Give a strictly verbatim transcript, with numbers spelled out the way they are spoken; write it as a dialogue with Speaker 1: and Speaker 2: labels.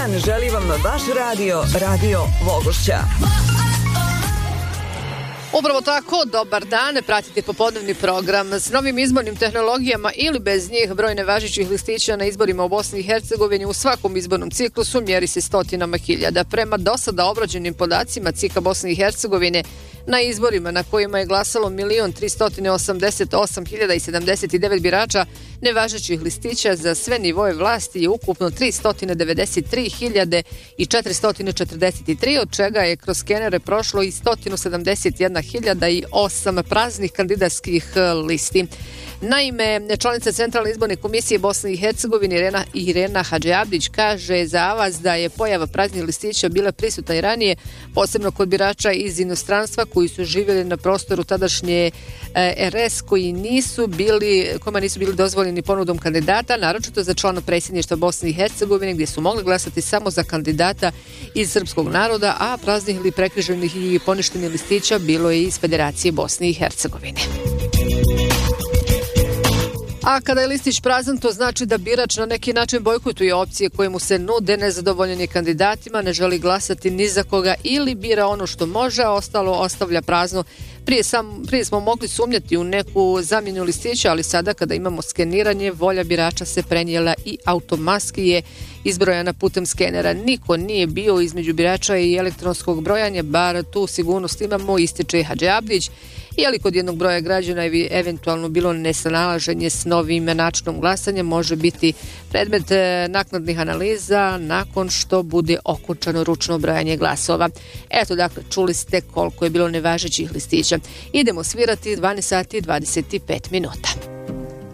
Speaker 1: dan želi vam vaš radio, Radio Vogošća.
Speaker 2: Upravo tako, dobar dan, pratite popodnevni program. S novim izbornim tehnologijama ili bez njih broj nevažećih listića na izborima u Bosni i Hercegovini u svakom izbornom ciklusu mjeri se stotinama hiljada. Prema dosada obrađenim podacima C I K-a Bosne i Hercegovine, na izborima na kojima je glasalo milion tristo osamdeset osam hiljada sedamdeset devet birača nevažećih listića za sve nivoje vlasti je ukupno tristo devedeset tri hiljade četiristo četrdeset tri, od čega je kroz skenere prošlo i sto sedamdeset jedna hiljada osam praznih kandidatskih listi. Naime, članica Centralne izborne komisije Bosne i Hercegovine Irena, Irena Hadžiabdić kaže za vas da je pojava praznih listića bila prisutna i ranije, posebno kod birača iz inostranstva koji su živjeli na prostoru tadašnje e, R S koji nisu bili, kojima nisu bili dozvoljeni ponudom kandidata, naročito za člana predsjedništva Bosne i Hercegovine gdje su mogli glasati samo za kandidata iz srpskog naroda, a praznih ili prekriženih i poništenih listića bilo je iz Federacije Bosne i Hercegovine. A kada je listić prazan, to znači da birač na neki način bojkotuje opcije koje mu se nude, nezadovoljeni kandidatima, ne želi glasati ni za koga ili bira ono što može, a ostalo ostavlja prazno. Prije, sam, prije smo mogli sumnjati u neku zamjenu listića, ali sada kada imamo skeniranje, volja birača se prenijela i automatski je izbrojana putem skenera. Niko nije bio između birača i elektronskog brojanja, bar tu sigurnost imamo, ističe Hadžiabdić. Je li kod jednog broja građana je eventualno bilo nesnalaženje s novim načinom glasanja, može biti predmet naknadnih analiza nakon što bude okončano ručno brojanje glasova. Eto, dakle, čuli ste koliko je bilo nevažećih listića. Idemo svirati dvanaest sati i dvadeset pet minuta.